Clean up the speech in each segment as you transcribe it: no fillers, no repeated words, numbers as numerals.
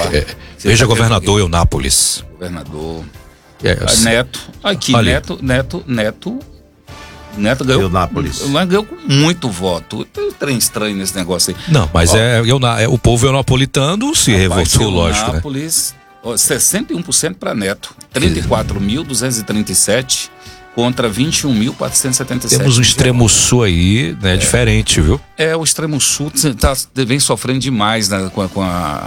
Veja governador Eunápolis. Governador. Neto. Aqui, Neto ganhou. Eunápolis. Ganhou com muito voto. Tem um trem estranho nesse negócio aí. Não, mas o povo eunapolitano se revoltou, lógico, né? Eunápolis, 61% para Neto. 34.237 contra 21.477. Temos um extremo sul aí, né? Diferente, viu? O extremo sul vem sofrendo demais, né, com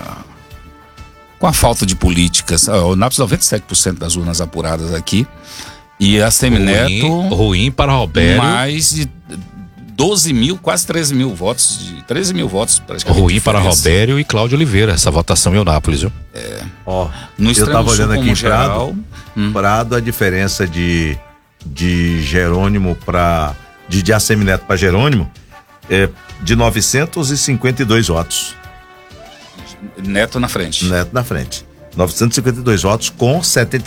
a falta de políticas. O Eunápolis, 97% das urnas apuradas aqui. E a Semineto. Ruim para Roberto. Mais de 12 mil, quase 13 mil votos. 13 mil votos praticamente. Ruim para Roberto e Cláudio Oliveira, essa votação em Eunápolis, viu? No eu estava olhando aqui em Prado, a diferença de Jerônimo de Assemineto para Jerônimo é de 952 votos. Neto na frente. 952 votos com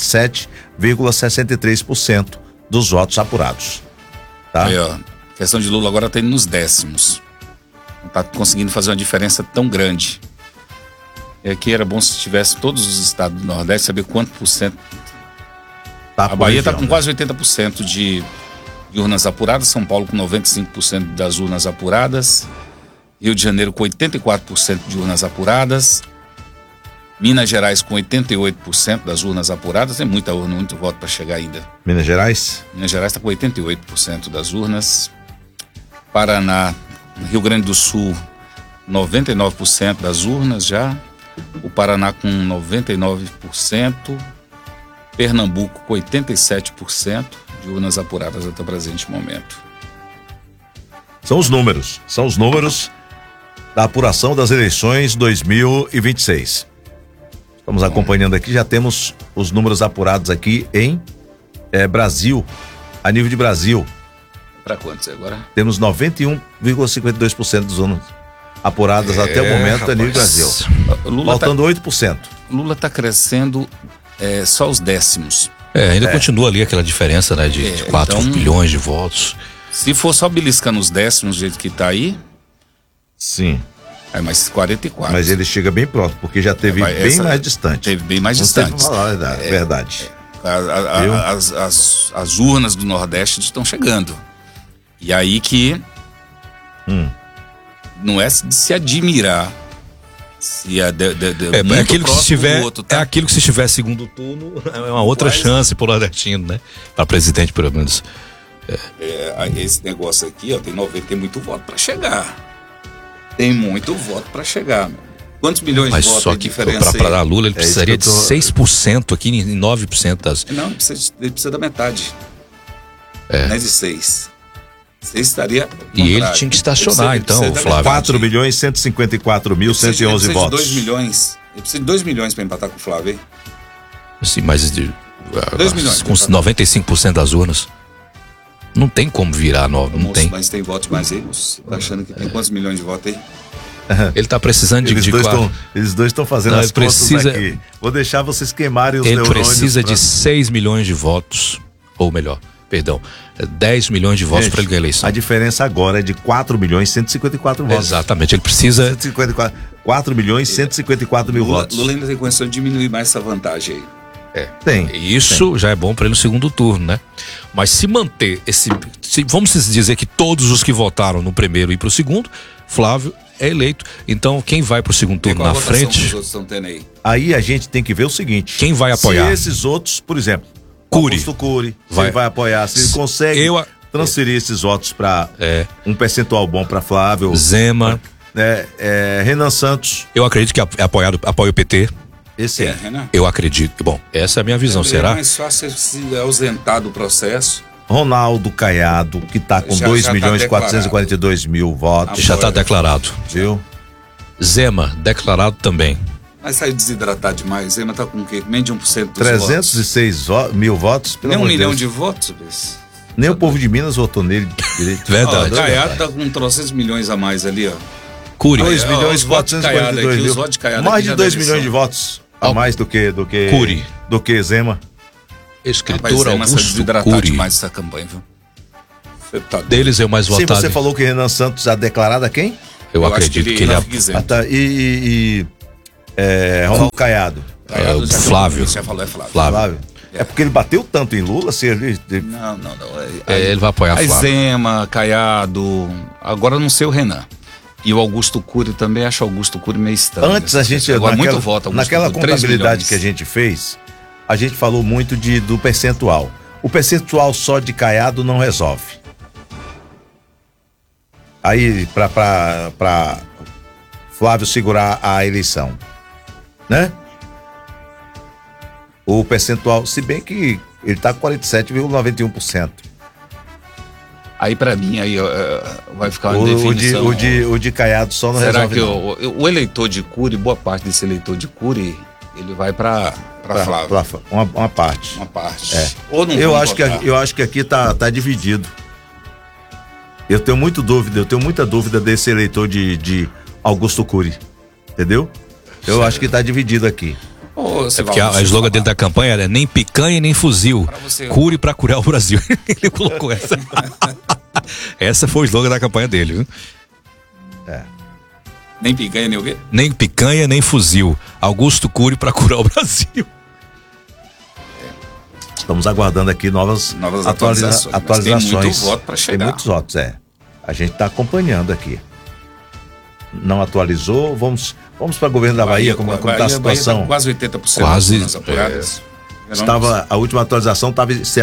77,63% dos votos apurados. Tá? Aí, questão de Lula agora tá indo nos décimos. Não tá conseguindo fazer uma diferença tão grande. E aqui era bom se tivesse todos os estados do Nordeste, saber quanto por cento. A Bahia está com quase 80% de urnas apuradas, São Paulo com 95% das urnas apuradas, Rio de Janeiro com 84% de urnas apuradas, Minas Gerais com 88% das urnas apuradas. Tem muita urna, muito voto para chegar ainda. Minas Gerais? Minas Gerais está com 88% das urnas. Paraná, Rio Grande do Sul, 99% das urnas já. O Paraná com 99%. Pernambuco com 87% de urnas apuradas até o presente momento. São os números da apuração das eleições 2026. Estamos acompanhando aqui, já temos os números apurados aqui em Brasil, a nível de Brasil. Para quantos agora? Temos 91,52% dos urnas apuradas até o momento, a nível de Brasil. Faltando 8%. Lula está crescendo só os décimos. Ainda continua ali aquela diferença, né, de 4 milhões de votos. Se for só beliscando os décimos do jeito que está aí. Sim. É mais 44. Mas ele chega bem próximo, porque já teve mais distante. Teve bem mais distante. Verdade. As urnas do Nordeste estão chegando. E aí que não é de se admirar. Se aquilo que se tiver, aquilo que se tiver segundo turno é uma outra chance pro nordestino, né? Para presidente, pelo menos. Esse negócio aqui, tem muito voto para chegar. Tem muito voto para chegar. Quantos milhões de votos só que para Lula ele precisaria de 6% aqui em 9% das. Não, ele precisa da metade. Mais de 6. Você estaria. E ele tinha que estacionar, então, Flávio. 4.154.111 votos. 2 milhões. Ele precisa de 2 milhões para empatar com o Flávio, hein? Sim, mas 2 milhões. Com 95% das urnas. Não tem como virar 9, não tem. Mas tem votos mais aí? Você tá achando que tem quantos milhões de votos aí? Ele tá precisando eles dois estão fazendo as contas aqui. Vou deixar vocês queimarem os neurônios. Ele precisa de 6 milhões de votos, ou melhor, 10 milhões de votos para ele ganhar a eleição. A diferença agora é de 4.154 votos. Exatamente, ele precisa... 4.154.000 votos. Lula ainda tem condição de diminuir mais essa vantagem aí. Tem. Isso já é bom para ele no segundo turno, né? Mas se manter vamos dizer que todos os que votaram no primeiro e pro segundo, Flávio é eleito. Então, quem vai pro segundo turno na frente? Aí a gente tem que ver o seguinte: quem vai apoiar? Se esses outros, por exemplo, Cury vai apoiar, se ele consegue transferir esses votos para um percentual bom para Flávio, Zema, Renan Santos. Eu acredito que apoia o PT. Esse eu acredito. Bom, essa é a minha visão, será? É mais fácil se ausentar do processo. Ronaldo Caiado, que tá com 2.442.000 votos. Já tá declarado. Viu? Zema, declarado também. Mas saiu desidratado demais. Zema tá com o quê? Menos de 1% dos 306 mil votos? Nem 1 milhão de votos, nem o povo de Minas votou nele direito. Verdade. Caiado tá com 300 milhões a mais ali, ó. Cury. 2.442.000. Mais de 2 milhões de votos a mais do que Cury. Do que Zema. Escritor Augusto Cury. Demais essa campanha, viu? Deles é o mais votado. Sim, você falou que Renan Santos já declarado a quem? Eu acredito que ele E Ronaldo Caiado. Flávio. Você já falou, é Flávio. Flávio. É porque ele bateu tanto em Lula, se ele... Não. Ele vai apoiar Aí Flávio. Zema, Caiado, agora não sei o Renan. E o Augusto Cury também, acho o Augusto Cury meio estranho. Antes a gente... Agora naquela, muito voto, Augusto naquela Cury, 3 contabilidade milhões. que a gente fez, a gente falou muito do percentual. O percentual só de Caiado não resolve. Aí, pra Flávio segurar a eleição, né? O percentual, se bem que ele tá com 47,91%. Aí pra mim, aí vai ficar uma definição. O de Caiado só não Será resolve. que o eleitor de Cury, boa parte desse eleitor de Cury, ele vai pra Flávio? Uma parte. Uma parte. Ou não eu acho que aqui tá dividido. Eu tenho muita dúvida desse eleitor de Augusto Cury. Entendeu? Eu acho que tá dividido aqui. É porque a slogan dele da campanha era nem picanha nem fuzil. Cure pra curar o Brasil. Ele colocou essa. Essa foi o slogan da campanha dele, viu? Nem picanha nem o quê? Nem picanha nem fuzil. Augusto Cury pra curar o Brasil. Estamos aguardando aqui novas atualizações. Tem muito voto pra chegar. Tem muitos votos, A gente tá acompanhando aqui. Não atualizou, vamos para o governo da Bahia, como está a situação? Tá quase 80%. Quase. Das apuradas. A última atualização estava em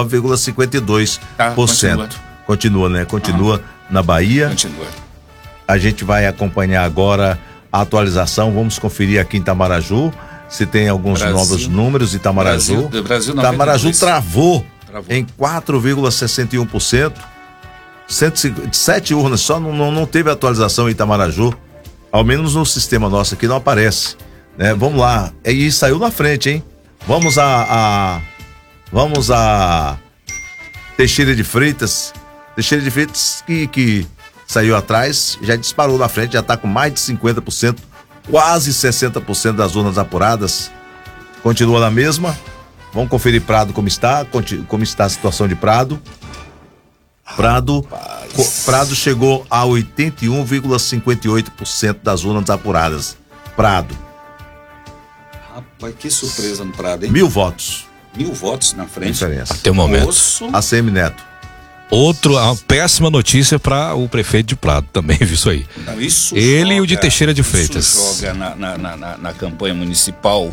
79,52%. Continua, né? Continua na Bahia. Continua. A gente vai acompanhar agora a atualização. Vamos conferir aqui em Itamaraju se tem alguns novos números. Itamaraju. Itamaraju travou em 4,61%. 107 urnas, só não teve atualização em Itamaraju, ao menos no sistema nosso aqui não aparece, né? Vamos lá, e saiu na frente, hein? Vamos a Teixeira de Freitas que saiu atrás, já disparou na frente, já tá com mais de 50%, quase 60% das urnas apuradas, continua na mesma. Vamos conferir Prado como está a situação de Prado. Prado chegou a 81,58% das urnas apuradas. Prado. Rapaz, que surpresa no Prado, hein? 1.000 votos. 1.000 votos na frente. Diferença. Até o momento. ACM Neto. Uma péssima notícia para o prefeito de Prado também, viu isso aí? Não, isso ele e o de Teixeira de Freitas. Isso joga na campanha municipal.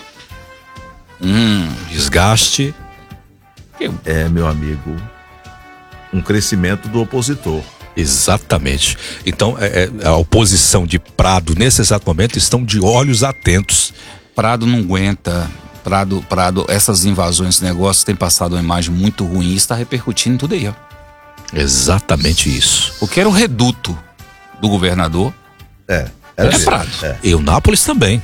Desgaste. Meu amigo, um crescimento do opositor. Exatamente. Então, a oposição de Prado, nesse exato momento, estão de olhos atentos. Prado não aguenta. Prado, essas invasões, esse negócio tem passado uma imagem muito ruim e está repercutindo em tudo aí, ó. Exatamente isso. O que era o reduto do governador era Prado. Eunápolis também.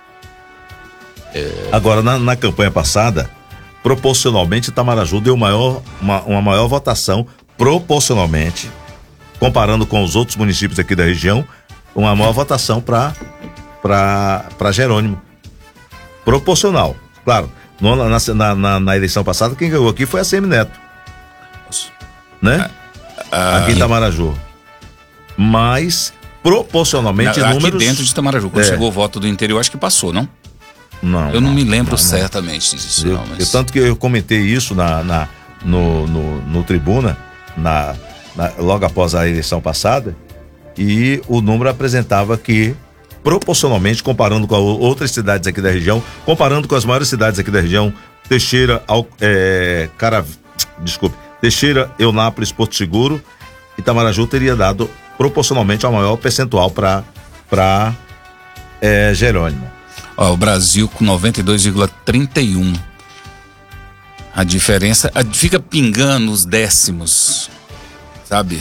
Agora, na campanha passada, proporcionalmente, Itamaraju deu uma maior votação, proporcionalmente, comparando com os outros municípios aqui da região, uma maior votação para Jerônimo. Proporcional. Claro, na eleição passada, quem ganhou aqui foi a ACM Neto. Né? Aqui em Itamaraju. Mas, proporcionalmente, números... Aqui dentro de Itamaraju, quando chegou o voto do interior, acho que passou, não? Não. Eu não me lembro certamente disso, mas... Tanto que eu comentei isso no Tribuna, logo após a eleição passada, e o número apresentava que, proporcionalmente, comparando com outras cidades aqui da região, comparando com as maiores cidades aqui da região, Teixeira, Eunápolis, Porto Seguro, Itamaraju teria dado proporcionalmente ao maior percentual para Jerônimo. O Brasil com 92,31. A diferença fica pingando os décimos, sabe?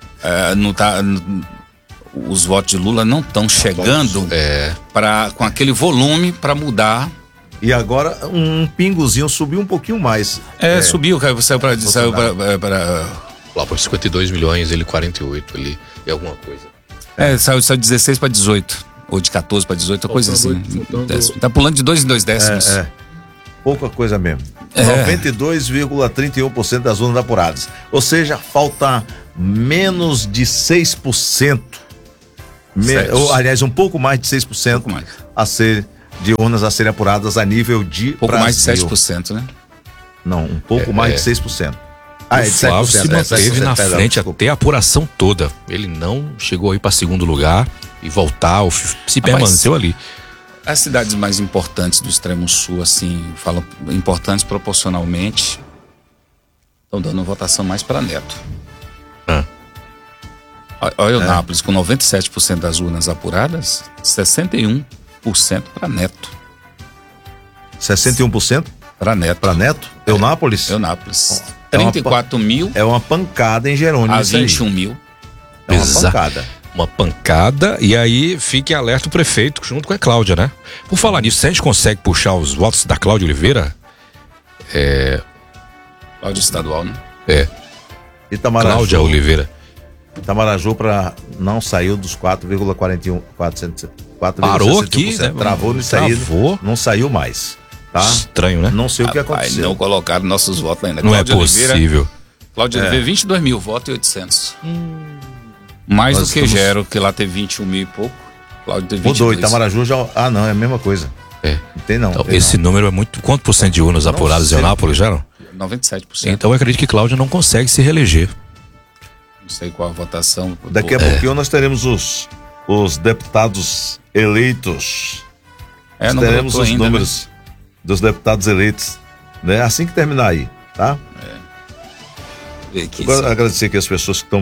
Os votos de Lula não estão chegando com aquele volume para mudar. E agora um pingozinho subiu um pouquinho mais. Subiu, saiu para Lá por 52 milhões, ele 48 ali, e alguma coisa. Saiu de 16 para 18. Ou de 14 para 18, coisa assim. Tá pulando de 2 em 2 décimos. Pouca coisa mesmo. 92,31% das urnas apuradas. Ou seja, falta menos de 6%. aliás, um pouco mais de 6% de urnas a serem apuradas a nível de pouco Brasil. Mais de 7%, né? Não, um pouco mais de 6%. O Flávio se manteve na frente até a apuração toda. Ele não chegou aí para segundo lugar e voltar, se permaneceu ali. As cidades mais importantes do extremo sul, assim, falam importantes proporcionalmente, estão dando votação mais para Neto. Olha o Nápoles, com 97% das urnas apuradas, 61% para Neto. 61%? Para Neto. Para Neto? Eunápolis? Eunápolis. 34 mil. É uma pancada em Jerônimo. A 21 mil. É uma pancada. Uma pancada, e aí fique alerta o prefeito junto com a Cláudia, né? Por falar nisso, se a gente consegue puxar os votos da Cláudia Oliveira, Cláudia estadual, né? Itamaraju. Cláudia Oliveira. Itamaraju não saiu dos 4,41. Parou aqui, né? Travou nisso aí. Não saiu mais. Tá? Estranho, né? Não sei o que aconteceu. Não colocaram nossos votos ainda. Não Cláudia é possível. Cláudia Oliveira, 22 mil votos e 800. Mais do que Gero, que lá teve 21 mil e pouco. Cláudia teve 22. Mudou, Itamaraju já... não, é a mesma coisa. Não tem não. Então, esse número é muito... Quanto por cento de urnas apuradas em Eunápolis, Gero? 97%. Então eu acredito que Cláudia não consegue se reeleger. Não sei qual a votação. Daqui a pouquinho nós teremos os deputados eleitos. Nós teremos os ainda, números, né, dos deputados eleitos, né? Assim que terminar aí, tá? Agora, agradecer aqui as pessoas que estão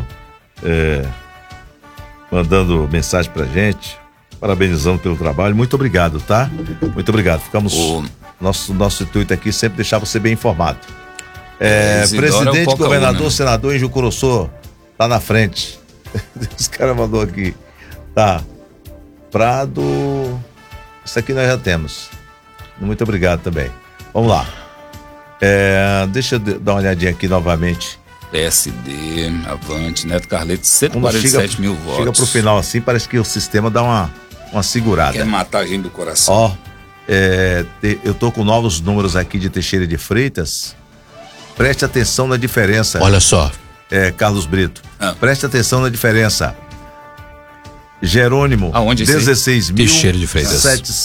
mandando mensagem pra gente, parabenizando pelo trabalho. Muito obrigado, tá? Muito obrigado. Ficamos... Nosso intuito aqui é sempre deixar você bem informado. Presidente, governador, senador em Jucuruçu, tá na frente. Os caras mandou aqui. Tá. Prado. Isso aqui nós já temos. Muito obrigado também. Vamos lá. Deixa eu dar uma olhadinha aqui novamente. PSD, Avante, Neto Carleto, 147 mil votos. Chega pro final assim, parece que o sistema dá uma segurada. Quer matar a gente do coração. Eu tô com novos números aqui de Teixeira de Freitas. Preste atenção na diferença. Olha só. Carlos Brito. Preste atenção na diferença. Jerônimo, 16 mil. Teixeira de Freitas.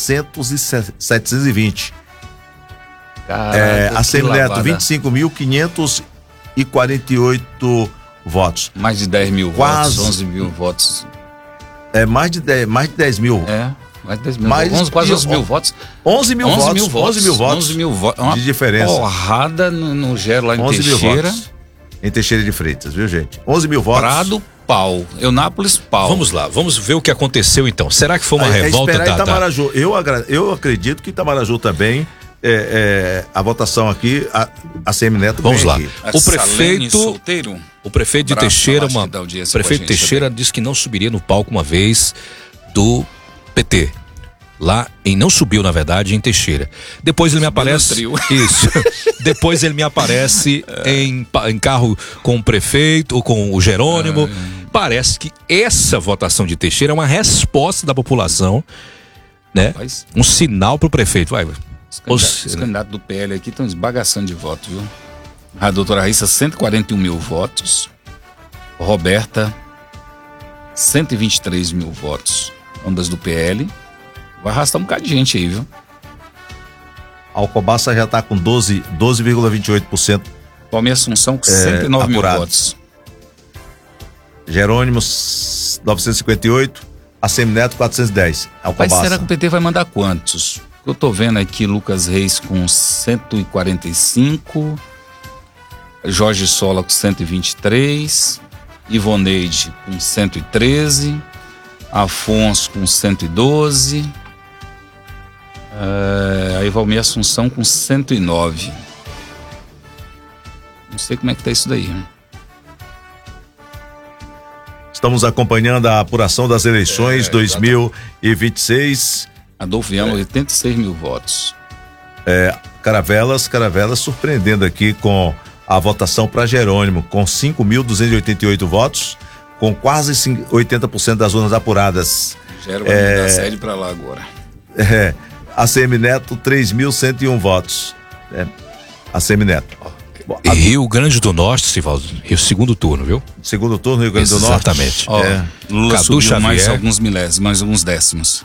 720. ACM Neto, 25.548 votos. Mais de 10 mil votos, 11 mil votos. Mais de 10 mil. Mais de 10 mil votos. Quase 11 mil votos. 11 mil votos. 11 mil votos. De diferença. Porrada no Gero lá em Teixeira. Em Teixeira de Freitas, viu, gente? 11 mil votos. Prado, pau. Eunápolis, pau. Vamos lá, vamos ver o que aconteceu então. Será que foi uma revolta da Itamaraju? Eu acredito que Itamaraju também, a votação aqui, a CM Neto. Vamos lá. Aqui. O prefeito de Teixeira, Teixeira disse que não subiria no palco uma vez do PT. Não subiu, na verdade, em Teixeira. Depois ele me aparece. Isso. Depois ele me aparece em carro com o prefeito ou com o Jerônimo. Parece que essa votação de Teixeira é uma resposta da população, né? Um sinal pro prefeito. Os candidatos do PL aqui estão esbagaçando de voto, viu? A doutora Raíssa, 141 mil votos. Roberta, 123 mil votos. Ambas do PL. Vai arrastar um bocado de gente aí, viu? Alcobaça já tá com 12,28%. Palme Assunção com 109 mil votos. Jerônimo, 958. ACM Neto, 410. Mas será que o PT vai mandar quantos? Eu tô vendo aqui Lucas Reis com 145. Jorge Sola com 123. Ivoneide com 113. Afonso com 112. Aí Valmir Assunção com 109. Não sei como é que tá isso daí. Estamos acompanhando a apuração das eleições 2026. Adolfo Viana, 86 mil votos. Caravelas surpreendendo aqui com a votação para Jerônimo, com 5.288 votos, com quase 80% das urnas apuradas. Jerônimo vai mandar sede para lá agora. ACM Neto, 3.101 votos. ACM Neto. E Rio Grande do Norte, Sivaldo, segundo turno, viu? Segundo turno, Rio Grande do Norte. Exatamente. Ó, Lula Cadu subiu Xavier. mais alguns milésimos, mais alguns décimos.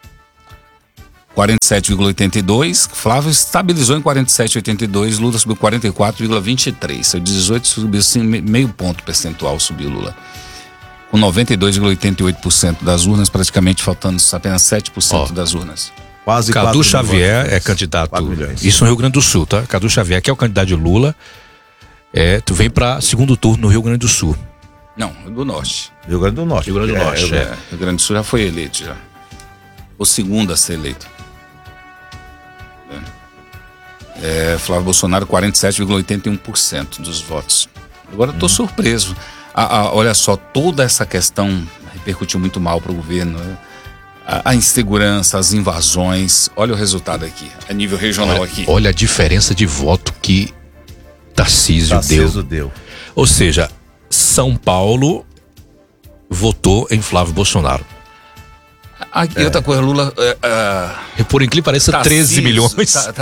47,82. Flávio estabilizou em 47,82. Lula subiu 44,23. Seu 18 subiu assim, meio ponto percentual, subiu Lula. Com 92,88% das urnas, praticamente faltando apenas 7% das urnas. Quase Cadu 4 Xavier milhões. é candidato. 4 milhões. Isso no Rio Grande do Sul, tá? Cadu Xavier, que é o candidato de Lula. Tu vem pra segundo turno no Rio Grande do Sul. Não, do Norte. Rio Grande do Norte. Rio Grande do Norte, Rio Grande do Sul já foi eleito já. O segundo a ser eleito. Flávio Bolsonaro, 47,81% dos votos. Agora eu tô surpreso. Olha só, toda essa questão repercutiu muito mal para o governo. Né? A insegurança, as invasões. Olha o resultado aqui, a nível regional aqui. Olha a diferença de voto que Tarcísio deu. Ou seja, São Paulo votou em Flávio Bolsonaro. Aqui outra coisa, Lula... E por incrível que pareça, 13 milhões.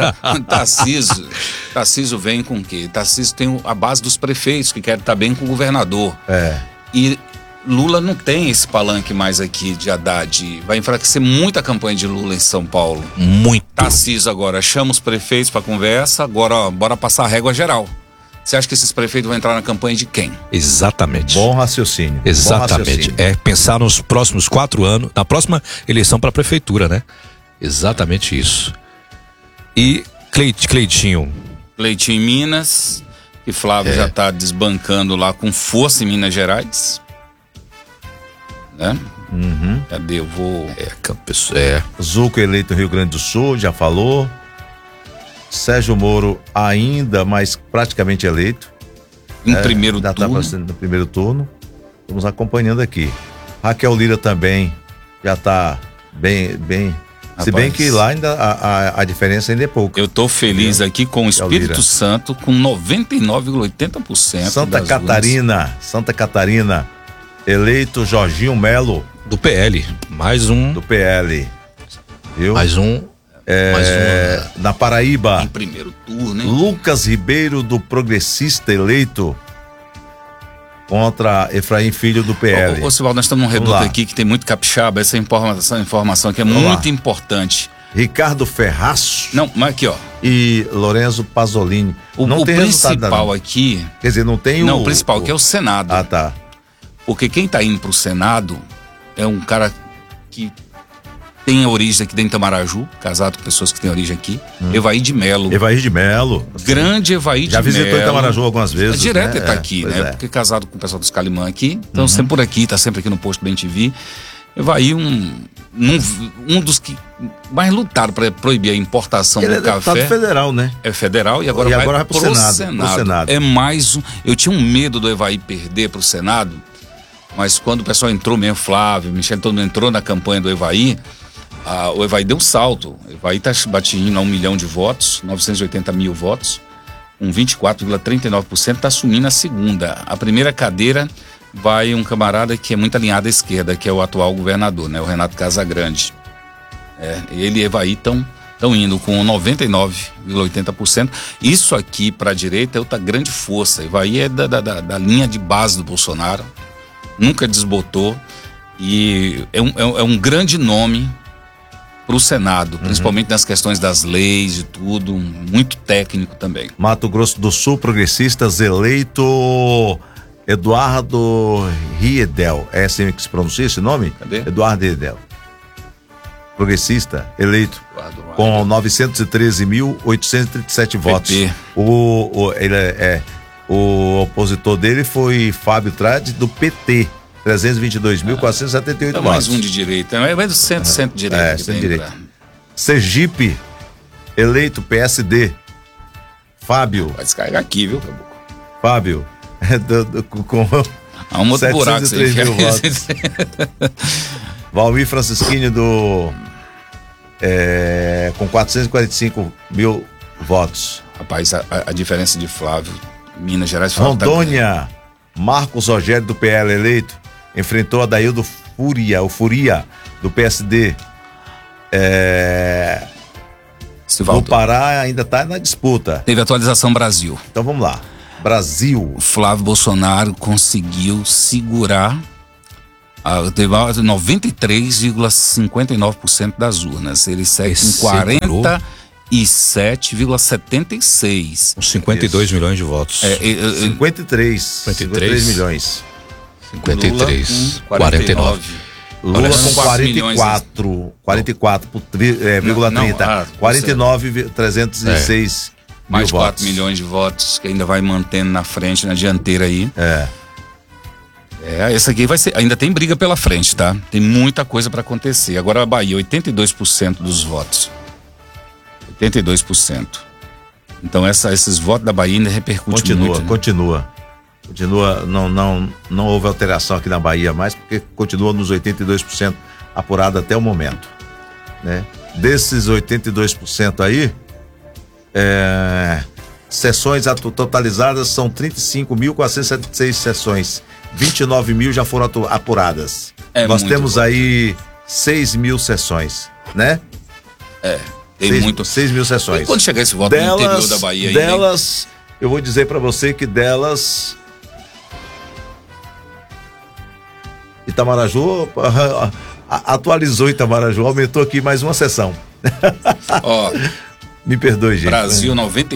Tarcísio vem com o quê? Tarcísio tem a base dos prefeitos que querem estar bem com o governador. E Lula não tem esse palanque mais aqui de Haddad. Vai enfraquecer muito a campanha de Lula em São Paulo. Muito. Tarcísio agora chama os prefeitos para conversa, agora ó, bora passar a régua geral. Você acha que esses prefeitos vão entrar na campanha de quem? Exatamente. Bom raciocínio. Exatamente. Pensar nos próximos 4 anos, na próxima eleição para a prefeitura, né? Exatamente isso. E Cleitinho. Cleitinho em Minas, que Flávio já está desbancando lá com força em Minas Gerais. Né? Cadê? Eu vou... Zuco eleito no Rio Grande do Sul, já falou. Sérgio Moro ainda, mas praticamente eleito. Em primeiro turno. No primeiro turno. Estamos acompanhando aqui. Raquel Lira também já está bem. Rapaz, se bem que lá ainda a diferença ainda é pouca. Eu tô feliz aqui com o Espírito Santo com 99,80%. Santa Catarina, eleito Jorginho Melo. Do PL. Mais um. Do PL. Viu? Mais um. Na Paraíba. Em primeiro turno, hein? Lucas Ribeiro, do Progressista, eleito contra Efraim Filho, do PL. Ô Sivaldo, nós estamos num reduto aqui que tem muito capixaba. Essa informação aqui é muito importante. Ricardo Ferraço. Não, mas aqui, ó. E Lorenzo Pasolini. O principal aqui... Quer dizer, não tem o principal aqui é o Senado. Ah, tá. Porque quem tá indo pro Senado é um cara que tem origem aqui dentro de Itamaraju, casado com pessoas que têm origem aqui. Evaí de Melo. Grande Evaí de Melo. Já visitou Itamaraju algumas vezes. Direto ele tá aqui, né? Porque é casado com o pessoal dos Calimã aqui. Então sempre por aqui, tá sempre aqui no posto Bem TV. Evaí um dos que mais lutaram para proibir a importação do café. É deputado federal, né? É federal e agora vai pro Senado. É mais um... Eu tinha um medo do Evaí perder pro Senado, mas quando o pessoal entrou mesmo, Flávio, Michel, todo mundo entrou na campanha do Evaí, o Evaí deu um salto. O Evaí está batendo a 1 milhão de votos, 980 mil votos, com 24,39%, está assumindo a segunda. A primeira cadeira vai um camarada que é muito alinhado à esquerda, que é o atual governador, né? O Renato Casagrande. Ele e Evaí estão indo com 99,80%. Isso aqui para a direita é outra grande força. Evaí é da linha de base do Bolsonaro, nunca desbotou e é um grande nome para o Senado, principalmente nas questões das leis e tudo, muito técnico também. Mato Grosso do Sul, Progressistas, eleito Eduardo Riedel. É assim que se pronuncia esse nome? Cadê? Eduardo Riedel. Progressista, eleito com 913.837 votos. O opositor dele foi Fábio Trade, do PT. 322.478 votos. Mais um de direita. É do centro-direita. Centro-direita. Sergipe, eleito PSD. Fábio. Vai descarregar aqui, viu, Caboclo? Fábio. Com há um outro buraco. 703 mil votos. Valmir Francisquini com 445 mil votos. Rapaz, a diferença de Flávio, Minas Gerais... Rondônia, Marcos Rogério, do PL, eleito, enfrentou Adaildo Furia, do PSD. O Pará ainda está na disputa. Teve atualização Brasil. Então vamos lá. Brasil. O Flávio Bolsonaro conseguiu segurar, teve 93,59% das urnas. Ele segue com 47,76%. Com 52 milhões de votos. 53 milhões. 53. 49. Lula com 44,30. 49,306 mais mil 4 milhões de votos, que ainda vai mantendo na frente, na dianteira aí. Essa aqui vai ser. Ainda tem briga pela frente, tá? Tem muita coisa para acontecer. Agora a Bahia, 82% dos votos. 82%. Então esses votos da Bahia ainda repercutem muito. Continua, não houve alteração aqui na Bahia mais, porque continua nos 82% apurado até o momento, né? Desses 82% aí, sessões totalizadas são 35.476 sessões, 29 mil já foram apuradas. Nós temos aí 6 mil sessões, né? Tem 6 mil sessões. E quando chegar esse voto no interior da Bahia? Delas, eu vou dizer pra você que delas, Itamaraju atualizou Itamaraju, aumentou aqui mais uma sessão. Me perdoe, gente. Brasil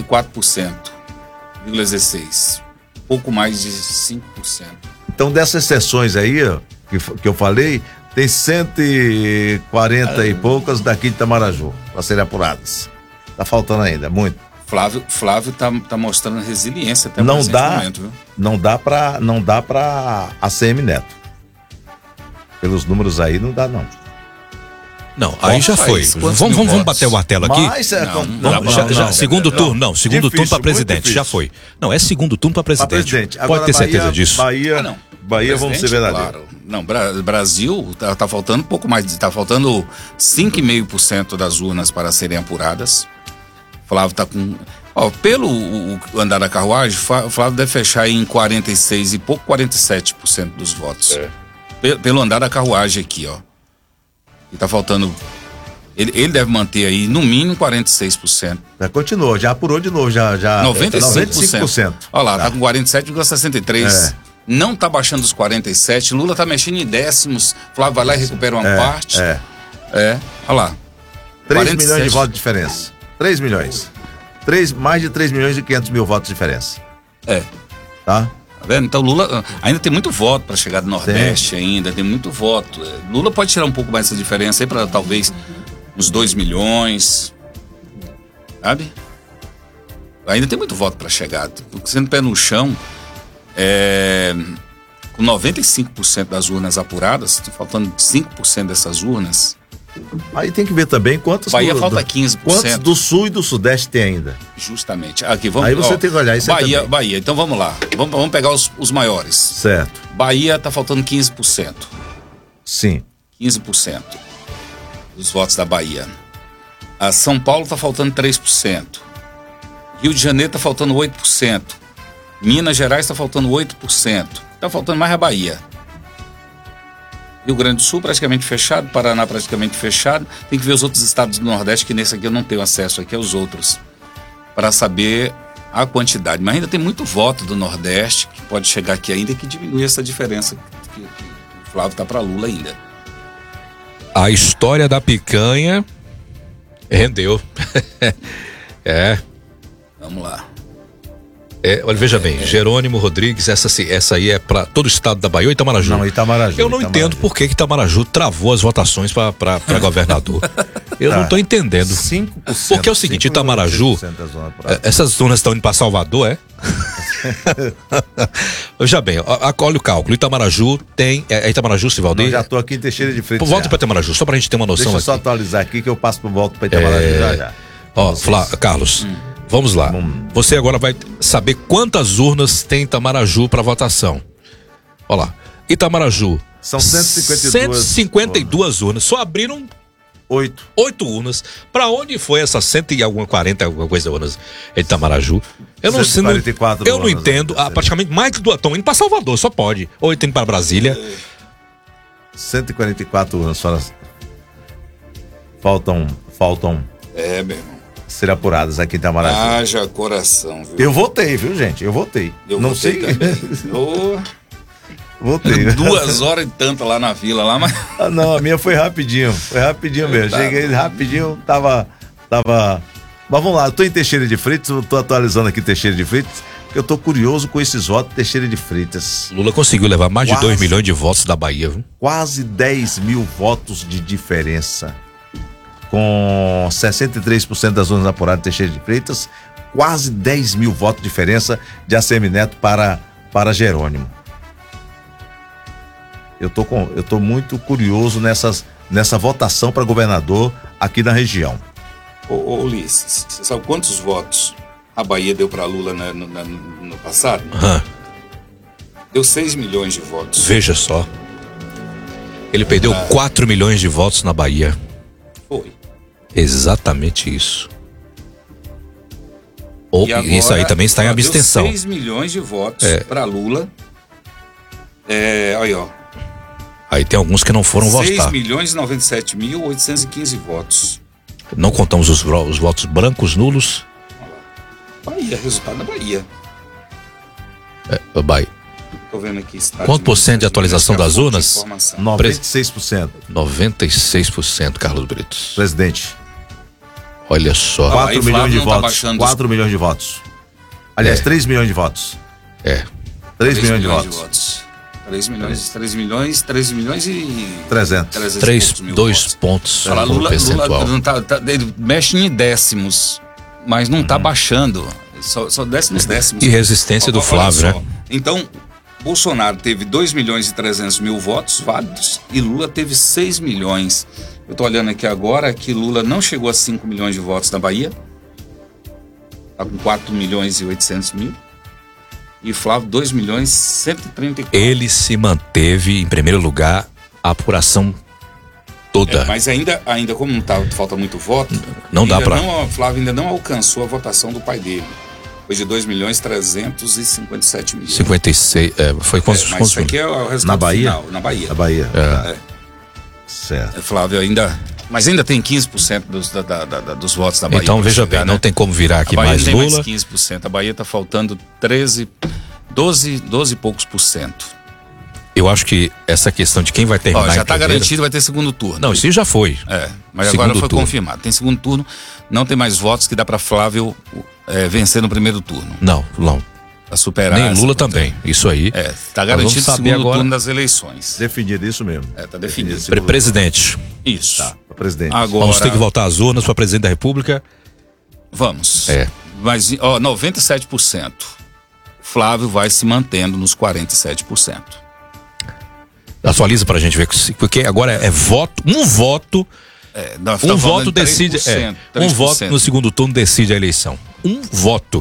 94,16%. Pouco mais de 5%. Então dessas sessões aí, ó, que eu falei, tem 140 e poucas daqui de Itamaraju para serem apuradas. Tá faltando ainda, muito. Flávio tá mostrando resiliência até o não presente momento, viu? Não dá pra ACM Neto. Pelos números aí, não dá, não. Não, aí já foi. Vamos bater o martelo aqui? Segundo turno para presidente, já foi. Não, é segundo turno para presidente. Agora, pode ter certeza disso. Bahia, vamos ser verdadeiros. Claro. Não, Brasil tá faltando um pouco mais, tá faltando 5,5% das urnas para serem apuradas. Flávio tá com, pelo o andar da carruagem, Flávio deve fechar aí em 46 e pouco, 47% dos votos. Pelo andar da carruagem aqui, ó. E tá faltando, ele deve manter aí no mínimo 46%. Continuou, já apurou de novo, já 95%. Olha lá, tá com 47,63%. Não tá baixando os 47%, Lula tá mexendo em décimos, Flávio vai lá e recupera uma parte. Olha lá. 3 milhões de votos de diferença. 3 milhões. Mais de 3 milhões e 500 mil votos de diferença. Tá? Tá vendo? Então Lula ainda tem muito voto para chegar do Nordeste, ainda tem muito voto. Lula pode tirar um pouco mais essa diferença aí para talvez uns 2 milhões, sabe? Ainda tem muito voto para chegar. Sendo pé no chão, com 95% das urnas apuradas, faltando 5% dessas urnas. Aí tem que ver também quantas. Bahia falta 15%. Quantos do Sul e do Sudeste tem ainda? Justamente. Aqui, vamos, aí você tem que olhar isso. Bahia, então vamos lá. Vamos pegar os maiores. Certo. Bahia tá faltando 15%. Sim. 15% dos votos da Bahia. A São Paulo tá faltando 3%. Rio de Janeiro tá faltando 8%. Minas Gerais tá faltando 8%. Tá faltando mais a Bahia. Rio Grande do Sul praticamente fechado, Paraná praticamente fechado. Tem que ver os outros estados do Nordeste, que nesse aqui eu não tenho acesso aqui aos outros, para saber a quantidade. Mas ainda tem muito voto do Nordeste que pode chegar aqui ainda e que diminui essa diferença que o Flávio tá para Lula ainda. A história da picanha rendeu. Vamos lá. Olha, veja bem, Jerônimo Rodrigues, essa aí é para todo o estado da Bahia ou Itamaraju? Não, Itamaraju. Eu não entendo por que Itamaraju travou as votações para governador. Eu não estou entendendo. 5%. Porque é o seguinte, Itamaraju, essas urnas estão indo para Salvador, Veja bem, olha o cálculo. Itamaraju tem. Itamaraju, Sivaldir? Já estou aqui em Teixeira de Freitas. Volta para Itamaraju, só para a gente ter uma noção. Deixa eu só atualizar aqui que eu passo por volta para Itamaraju já. Carlos. Vamos lá. Você agora vai saber quantas urnas tem Itamaraju para votação. Olha lá. Itamaraju. São 152 urnas. Só abriram 8 urnas. Para onde foi essas 140 alguma coisa urnas em Itamaraju? Eu não sei. Eu não entendo. Praticamente mais de 2 estão indo para Salvador, só pode. Ou indo para Brasília. 144 urnas. Faltam. Meu irmão. serem apuradas aqui em Itamaraju. Haja coração, viu? Eu votei, viu, gente? Eu votei. Eu não votei sei. também. Votei. 2 horas e tanta lá na vila, lá, mas... Ah, não, a minha foi rapidinho mesmo. Tá. Cheguei rapidinho, tava. Mas vamos lá, eu tô em Teixeira de Freitas, eu tô atualizando aqui Teixeira de Freitas, porque eu tô curioso com esses votos de Teixeira de Freitas. Lula conseguiu levar mais de Quase. 2 milhões de votos da Bahia, viu? Quase 10 mil votos de diferença. Com 63% das urnas apuradas de Teixeira de Freitas, quase 10 mil votos de diferença de ACM Neto para Jerônimo. Eu tô muito curioso nessa votação para governador aqui na região. Ô Ulisses, você sabe quantos votos a Bahia deu para Lula no passado? Deu 6 milhões de votos. Veja só. Ele perdeu 4 milhões de votos na Bahia. Foi. Exatamente isso. E agora, Isso aí também está em abstenção. Deu 6 milhões de votos para Lula. Aí, ó. Aí tem alguns que não foram 6 votar. 6.097.815 votos. Não contamos os votos brancos, nulos. Bahia, resultado da Bahia. Bahia. Tô vendo aqui. Quanto por cento de atualização das urnas? 96%. 96%, Carlos Britos. Presidente. Olha só. 4 milhões de Flávio não tá votos. baixando 4 milhões de votos. Aliás, 3 milhões de votos. 3 milhões de votos. 3 milhões e 300. 2 pontos Fala, Lula percentual. não ele mexe em décimos, mas não tá baixando. Só décimos. E resistência do Flávio, né? Então, Bolsonaro teve 2.300.000 votos válidos e Lula teve 6 milhões. Eu tô olhando aqui agora que Lula não chegou a 5 milhões de votos na Bahia. Tá com 4.800.000. E Flávio, 2.134.000. Ele se manteve em primeiro lugar a apuração toda. Mas ainda como não tá, falta muito voto, Não dá pra... Flávio ainda não alcançou a votação do pai dele. Foi de 2.357.000. 56, foi quantos? Mas isso aqui é o resultado Na Bahia? final. Na Bahia. Na Bahia. Certo. Flávio ainda... Mas ainda tem 15% dos votos da Bahia. Então, veja bem, não tem como virar aqui mais Lula. A Bahia tem Lula. mais 15%. A Bahia está faltando 12 e poucos por cento. Eu acho que essa questão de quem vai terminar Já em está primeiro... garantido, vai ter segundo turno. Não, isso já foi. Mas Segundo agora foi turno. confirmado. Tem segundo turno, não tem mais votos que dá para Flávio vencer no primeiro turno. Não. Para superar. Nem Lula também. Isso aí. Está garantido o segundo turno das eleições. Definido isso mesmo. Está definido. Presidente. Isso. Tá, presidente. Agora, Vamos ter que voltar às urnas para presidente da República. Vamos. É. Mas, 97%. Flávio vai se mantendo nos 47%. Atualiza pra gente ver, porque agora é voto, um voto decide, 3%. um voto no segundo turno decide a eleição. Um voto.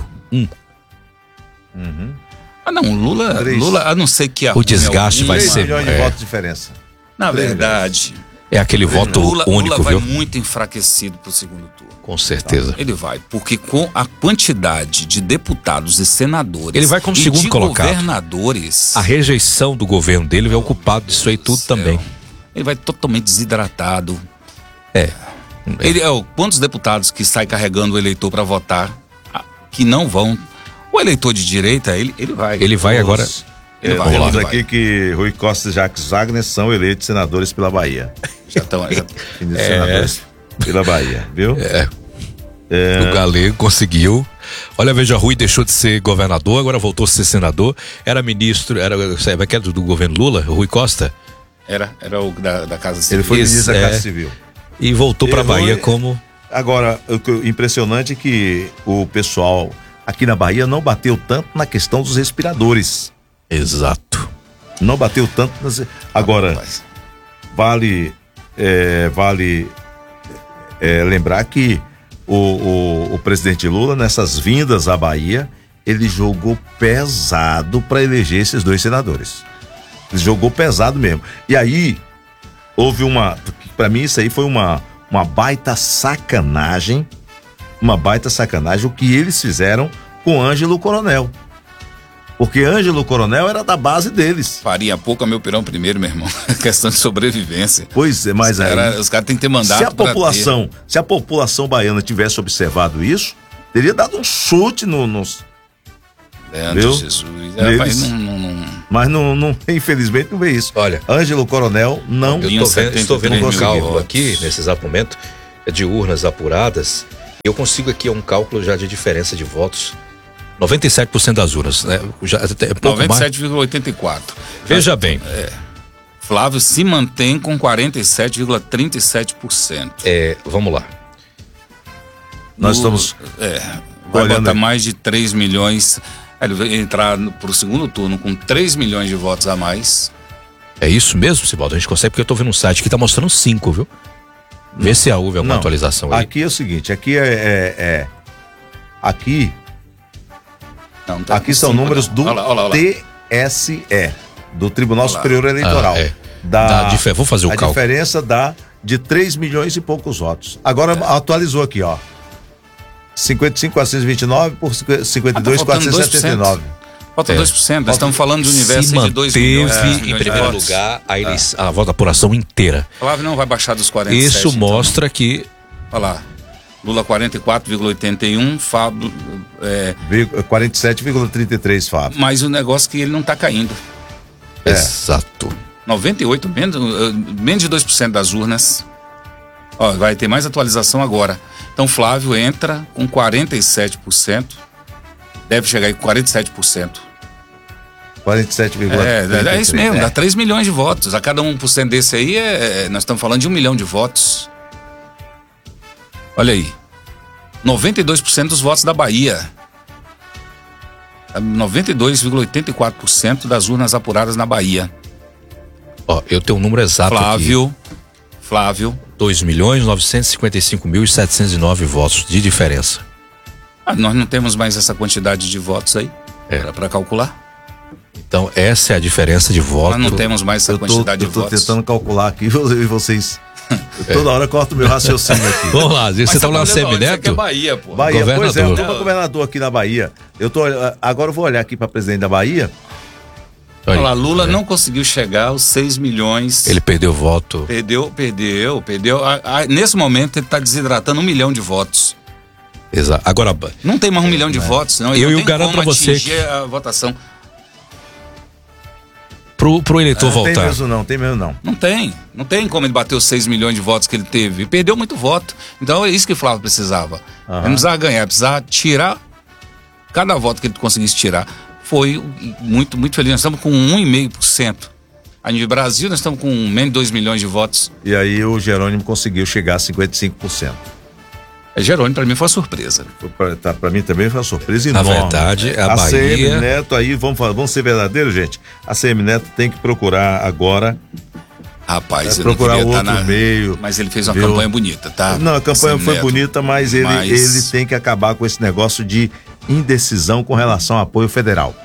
Não, Lula, a não ser que O desgaste vai 3 ser... milhões de votos de diferença. Na verdade, É aquele voto Lula único, vai viu? muito enfraquecido pro segundo turno. Com certeza. Ele vai, porque com a quantidade de deputados e senadores Ele vai como e segundo de colocado. governadores, A rejeição do governo dele é o culpado disso aí tudo também. ele vai totalmente desidratado. É. Quantos deputados que saem carregando o eleitor para votar, que não vão? O eleitor de direita, ele vai. Ele vai agora... Temos aqui que Rui Costa e Jacques Wagner são eleitos senadores pela Bahia. Já estão. Senadores pela Bahia, viu? O Galego conseguiu. Olha, veja, Rui deixou de ser governador, agora voltou a ser senador. Era ministro, era do governo Lula, Rui Costa. Era o da Casa Civil. Ele foi ministro da Casa Civil. E voltou para a Bahia como... Agora, o impressionante é que o pessoal aqui na Bahia não bateu tanto na questão dos respiradores. Exato. Não bateu tanto. Agora, vale lembrar que o presidente Lula, nessas vindas à Bahia, ele jogou pesado para eleger esses 2 senadores. Ele jogou pesado mesmo. E aí, houve para mim isso aí foi uma baita sacanagem, o que eles fizeram com Ângelo Coronel. Porque Ângelo Coronel era da base deles. Faria pouco a meu pirão primeiro, meu irmão. Questão de sobrevivência. Pois é, mas Os caras têm que ter mandato. Se a população baiana tivesse observado isso, teria dado um chute nos. Jesus. Mas não, infelizmente não vê isso. Olha, Ângelo Coronel não. Estou vendo um cálculo voto. aqui, nesse exato momento, de urnas apuradas. Eu consigo aqui um cálculo já de diferença de votos. 97% das urnas, né? Já, é pouco 97,84. Veja bem. Flávio se mantém com 47,37%. Vamos lá. Nós estamos. Vai botar mais de 3 milhões. Ele vai entrar para o segundo turno com 3 milhões de votos a mais. É isso mesmo, Sibaldo? A gente consegue, porque eu tô vendo um site que tá mostrando 5, viu? Vê se houve alguma atualização aí. Aqui é o seguinte, aqui aqui. Aqui são números do TSE, do Tribunal Superior Eleitoral. Vou fazer o cálculo. A diferença dá de 3 milhões e poucos votos. Agora atualizou aqui, ó. 55.429 por 52.479. Falta 2%. Nós estamos falando de universo de 2 milhões. Em primeiro lugar, a voto da apuração inteira. Flávio não vai baixar dos 47. Isso mostra que. Olha lá. Lula 44,81, Fábio 47,33, Fábio. Mas o negócio é que ele não está caindo. Exato. 98, menos de 2% das urnas. Ó, vai ter mais atualização agora. Então Flávio entra com 47%. Deve chegar aí com 47%. 47,33. É isso mesmo, dá 3 milhões de votos. A cada 1% desse aí, nós estamos falando de 1 milhão de votos. Olha aí. 92% dos votos da Bahia. 92,84% das urnas apuradas na Bahia. Ó, eu tenho um número exato aqui. Flávio. 2.955.709 votos de diferença. Nós não temos mais essa quantidade de votos aí para calcular. Então essa é a diferença de voto. Nós não temos mais essa quantidade de votos. Eu tô tentando calcular aqui e vocês toda hora corta o meu raciocínio aqui. Vamos lá, você tá lá semineto? Isso aqui é Bahia, pô. Bahia, pois é, eu tô governador aqui na Bahia. Agora eu vou olhar aqui para presidente da Bahia. Olha lá, Lula não conseguiu chegar aos 6 milhões. Ele perdeu voto. Perdeu. Nesse momento ele está desidratando 1 milhão de votos. Exato. Agora não tem mais 1 milhão de votos, não. Eu garanto para você que a votação. Pro eleitor voltar. Tem mesmo não. Não tem como ele bater os 6 milhões de votos que ele teve. Ele perdeu muito voto. Então é isso que o Flávio precisava. Ele não precisava ganhar, precisava tirar cada voto que ele conseguisse tirar. Foi muito, muito feliz. Nós estamos com 1,5%. A nível Brasil, nós estamos com menos de 2 milhões de votos. E aí o Jerônimo conseguiu chegar a 55%. Jerônimo, para mim, foi uma surpresa. Para mim também foi uma surpresa enorme. Na verdade, a Bahia... CM Neto aí, vamos ser verdadeiros, gente? A CM Neto tem que procurar agora... Rapaz, eu procurar não outro meio. Mas ele fez uma campanha bonita, tá? Não, a campanha foi bonita, mas ele tem que acabar com esse negócio de indecisão com relação ao apoio federal.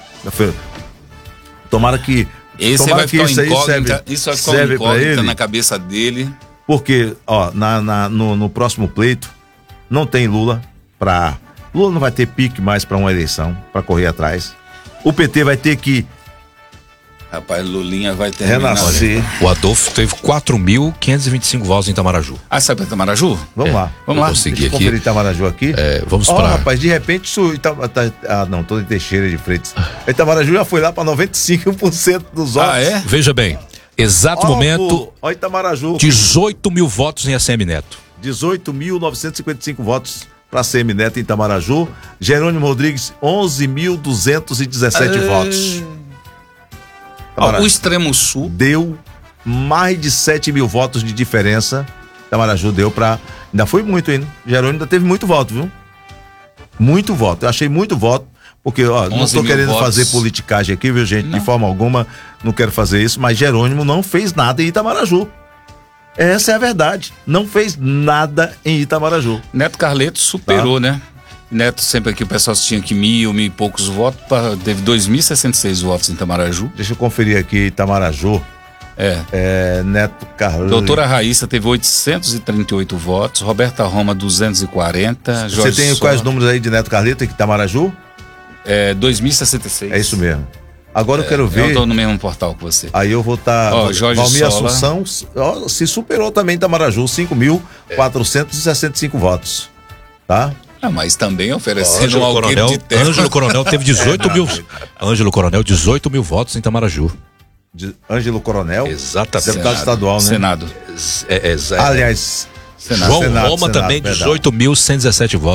Tomara que isso vai ficar uma incógnita, isso vai ficar uma incógnita na cabeça dele. Porque, ó, no próximo pleito não tem Lula Lula não vai ter pique mais para uma eleição, para correr atrás. O PT vai ter que Rapaz, Lulinha vai ter renascer. O Adolfo teve 4.525 votos em Itamaraju. Sai para Itamaraju? Vamos lá. Vamos lá. Deixa eu conferir Itamaraju aqui. Vamos para... rapaz, de repente isso... não, tô em Teixeira de Freitas. Itamaraju já foi lá para 95% dos votos. Veja bem, exato momento... Ó, Itamaraju. 18 mil votos em ACM Neto. 18.955 votos para ACM Neto em Itamaraju. Jerônimo Rodrigues, 11.217 votos. O Extremo Sul deu mais de 7 mil votos de diferença. Itamaraju deu para... Ainda foi muito, hein? Jerônimo ainda teve muito voto, viu? Muito voto. Eu achei muito voto, porque, não estou querendo fazer politicagem aqui, viu, gente? Não. De forma alguma, não quero fazer isso, mas Jerônimo não fez nada em Itamaraju. Essa é a verdade. Não fez nada em Itamaraju. Neto Carleto superou, né? Neto, sempre aqui o pessoal tinha que mil e poucos votos, teve 2.066 votos em Itamaraju. Deixa eu conferir aqui Itamaraju. Neto Carleto. Doutora Raíssa teve 838 votos, Roberta Roma 240. Você tem quais números aí de Neto Carleto em Itamaraju? 2.066. É isso mesmo. Agora eu quero ver. Eu tô no mesmo portal que você. Aí eu vou estar. Jorge Valmir Sola. Assunção se superou também Itamaraju, 5.465 votos. Tá? Mas também oferecendo alguém de terra. Ângelo Coronel teve 18 mil. Ângelo Coronel, 18 mil votos em Itamaraju. Ângelo Coronel. Exatamente. Deputado estadual, né? Senado. Aliás, João Roma também, 18.117 votos.